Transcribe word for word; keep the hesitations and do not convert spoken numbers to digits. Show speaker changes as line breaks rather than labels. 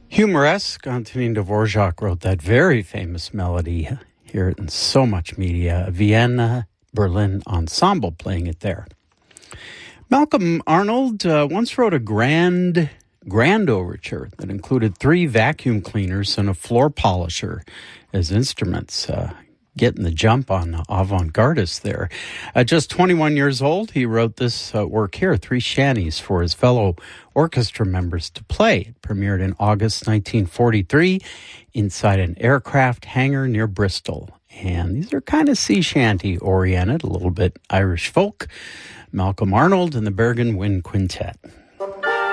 Humoresque, Antonin Dvorak wrote that very famous melody. Hear it in so much media. A Vienna Berlin Ensemble playing it there. Malcolm Arnold uh, once wrote a grand, grand overture that included three vacuum cleaners and a floor polisher as instruments. Uh, getting the jump on avant-gardists there. At just twenty-one years old, he wrote this uh, work here, three shanties for his fellow orchestra members to play. It premiered in August nineteen forty-three inside an aircraft hangar near Bristol. And these are kind of sea shanty-oriented, a little bit Irish folk. Malcolm Arnold and the Bergen Wind Quintet.